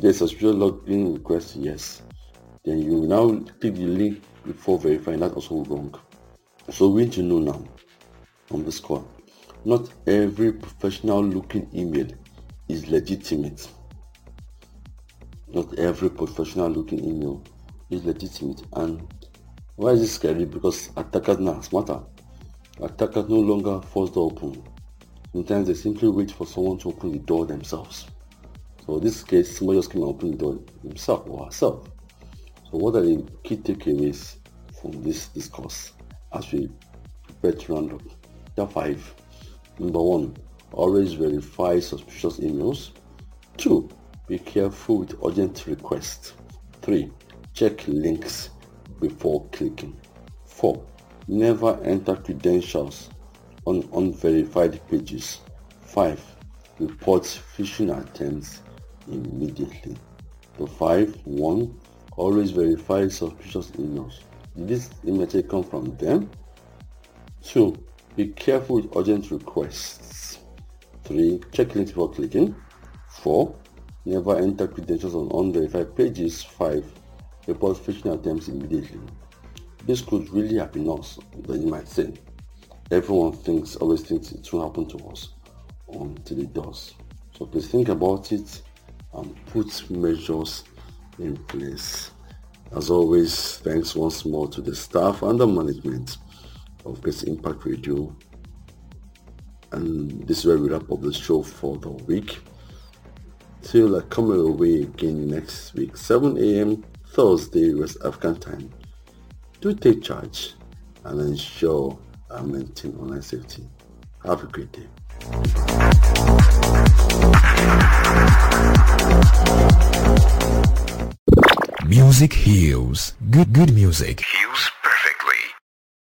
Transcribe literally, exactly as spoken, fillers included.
There's a suspicious login request, yes. Then you now click the link before verifying. That's also wrong. So we need to know now on this call, not every professional looking email is legitimate. Not every professional looking email is legitimate. And why is this scary? Because attackers now are smarter. Attackers no longer force the open. Sometimes they simply wait for someone to open the door themselves. So in this case, somebody just came and opened the door himself or herself. So what are the key takeaways from this discourse as we prepare to round up? There are five. Number one, always verify suspicious emails. Two, be careful with urgent requests. Three, check links before clicking. Four, never enter credentials on unverified pages. Five, report phishing attempts immediately. So five, one, always verify suspicious emails. Did this email come from them? Two, be careful with urgent requests. Three, check links before clicking. Four, never enter credentials on unverified pages. Five, report phishing attempts immediately. This could really happen us, but you might say. Everyone thinks, always thinks it will happen to us until it does. So please think about it and put measures in place. As always, thanks once more to the staff and the management of Pace Impact Radio. And this is where we wrap up the show for the week. Till I come away again next week, seven a.m. Thursday, West African time. Do take charge and ensure I maintain online safety. Have a great day. Music heals. Good, good music heals.